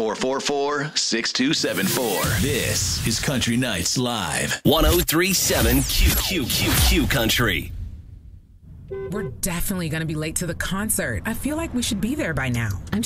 444-6274. This is Country Nights Live. 103.7 QQQQ Country. We're definitely going to be late to the concert. I feel like we should be there by now. I'm